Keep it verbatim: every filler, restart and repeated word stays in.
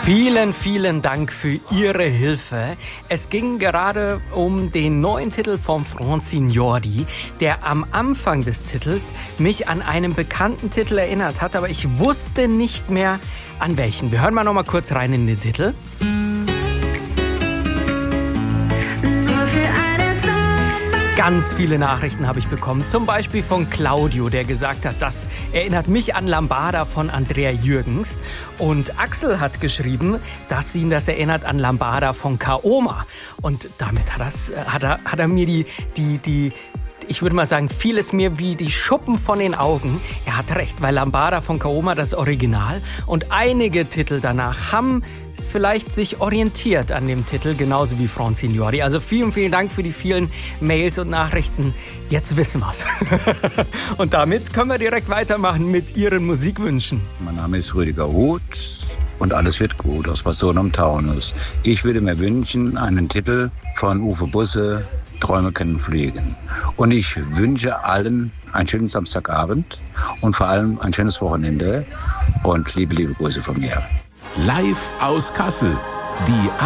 Vielen, vielen Dank für Ihre Hilfe. Es ging gerade um den neuen Titel von Francignori, der am Anfang des Titels mich an einen bekannten Titel erinnert hat, aber ich wusste nicht mehr an welchen. Wir hören mal noch mal kurz rein in den Titel. Ganz viele Nachrichten habe ich bekommen, zum Beispiel von Claudio, der gesagt hat, das erinnert mich an Lambada von Andrea Jürgens. Und Axel hat geschrieben, dass ihn das erinnert an Lambada von Kaoma. Und damit hat, das, hat, er, hat er mir die, die, die, ich würde mal sagen, vieles mir wie die Schuppen von den Augen. Er hat recht, weil Lambada von Kaoma das Original und einige Titel danach haben vielleicht sich orientiert an dem Titel, genauso wie Francignori. Also vielen, vielen Dank für die vielen Mails und Nachrichten. Jetzt wissen wir's. Und damit können wir direkt weitermachen mit Ihren Musikwünschen. Mein Name ist Rüdiger Huth und alles wird gut aus Person am Taunus. Ich würde mir wünschen einen Titel von Uwe Busse, Träume können fliegen. Und ich wünsche allen einen schönen Samstagabend und vor allem ein schönes Wochenende und liebe, liebe Grüße von mir. Live aus Kassel. Die